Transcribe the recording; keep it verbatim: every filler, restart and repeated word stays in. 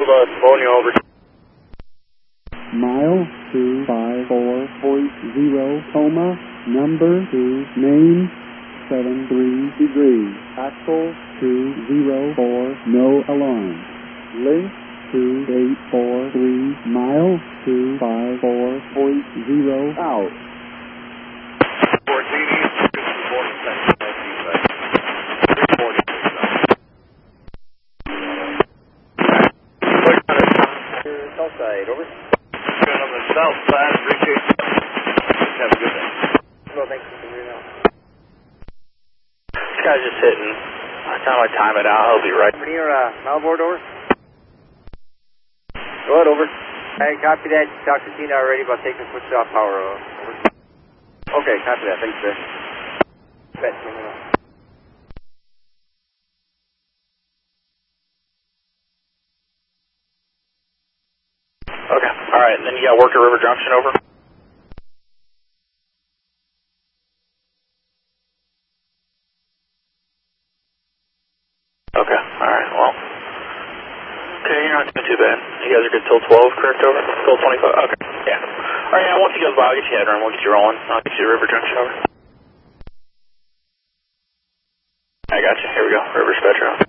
Delta, Bologna over. Mile two five four point zero, coma, number two, main, seven three degrees, axle two zero four, no alarm. Length two eight four three, mile two five four point zero, out. fourteen East, reporting section, south side, over. Good on the south side, appreciate you. Have a good day. Well, thanks for coming out. This guy's just hitting. I time I time it out, he'll be right. Near uh, Malboard, over. Go ahead, over. Hey, copy that. Doctor Tina already about taking switch off power. Over. Okay, copy that. Thanks, sir. Bet. Okay, alright, and then you got work at River Junction, over? Okay, alright, well. Okay, you're not doing too bad. You guys are good till twelve, correct, over? Till twenty-five, okay, yeah. Alright, yeah, once you guys by, I'll get you headrun, we'll get you rolling. I'll get you to River Junction, over. I got you, here we go, River Spectrum.